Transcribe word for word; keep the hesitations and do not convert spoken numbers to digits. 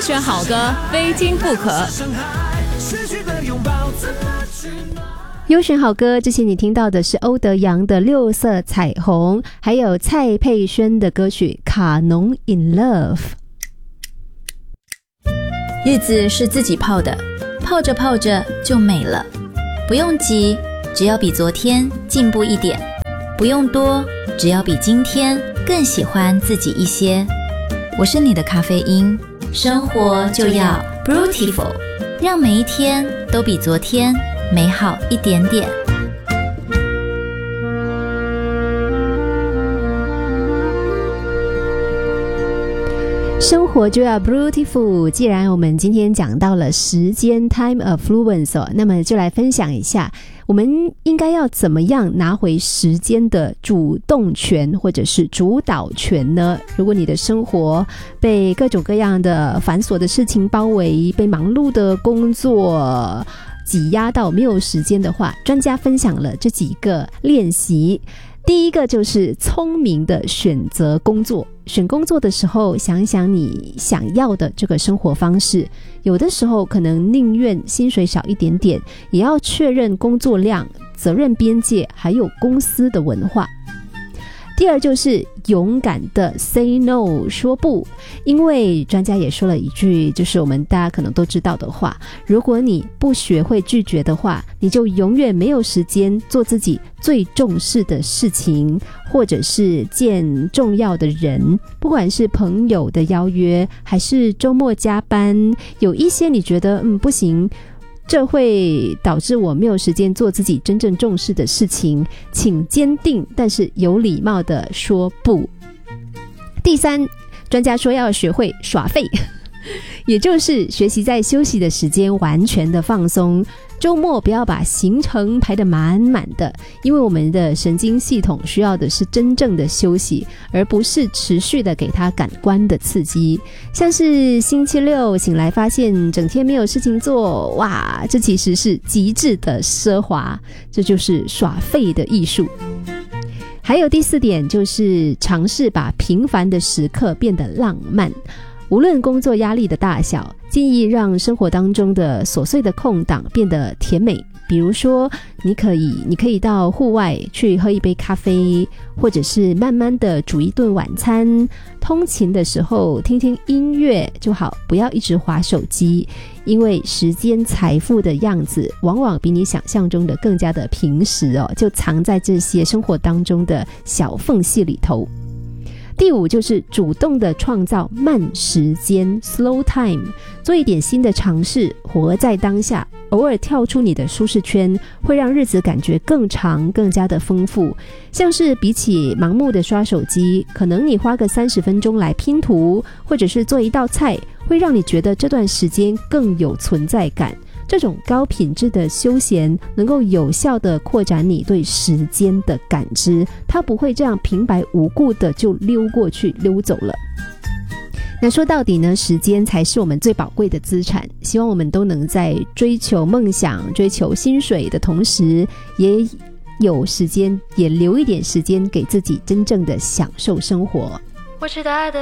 选好歌，非听不可。 优选好歌，之前你听到的是欧德阳的六色彩虹，还有蔡佩轩的歌曲卡农 in love。 日子是自己泡的，泡着泡着就美了，不用急，只要比昨天进步一点，不用多，只要比今天更喜欢自己一些。我是你的咖啡因，生活就要 Beautiful， 让每一天都比昨天美好一点点。 生活就要 beautiful。 既然我们今天讲到了时间 time affluence、哦、那么就来分享一下我们应该要怎么样拿回时间的主动权或者是主导权呢？如果你的生活被各种各样的繁琐的事情包围，被忙碌的工作挤压到没有时间的话，专家分享了这几个练习。第一个就是聪明的选择工作，选工作的时候想想你想要的这个生活方式，有的时候可能宁愿薪水少一点点，也要确认工作量、责任边界还有公司的文化。第二就是勇敢的 say no， 说不，因为专家也说了一句，就是我们大家可能都知道的话，如果你不学会拒绝的话，你就永远没有时间做自己最重视的事情，或者是见重要的人，不管是朋友的邀约，还是周末加班，有一些你觉得嗯不行，这会导致我没有时间做自己真正重视的事情，请坚定但是有礼貌的说不。第三，专家说要学会耍废，也就是学习在休息的时间完全的放松。周末不要把行程排得满满的，因为我们的神经系统需要的是真正的休息，而不是持续的给它感官的刺激。像是星期六醒来发现整天没有事情做，哇，这其实是极致的奢华，这就是耍废的艺术。还有第四点，就是尝试把平凡的时刻变得浪漫。无论工作压力的大小，建议让生活当中的琐碎的空档变得甜美。比如说你可以你可以到户外去喝一杯咖啡，或者是慢慢的煮一顿晚餐，通勤的时候听听音乐就好，不要一直滑手机，因为时间财富的样子往往比你想象中的更加的平实哦，就藏在这些生活当中的小缝隙里头。第五就是主动的创造慢时间 slow time， 做一点新的尝试，活在当下，偶尔跳出你的舒适圈，会让日子感觉更长更加的丰富。像是比起盲目的刷手机，可能你花个三十分钟来拼图，或者是做一道菜，会让你觉得这段时间更有存在感。这种高品质的休闲能够有效地扩展你对时间的感知，它不会这样平白无故的就溜过去溜走了。那说到底呢，时间才是我们最宝贵的资产，希望我们都能在追求梦想、追求薪水的同时，也有时间，也留一点时间给自己真正的享受生活。 我知道爱的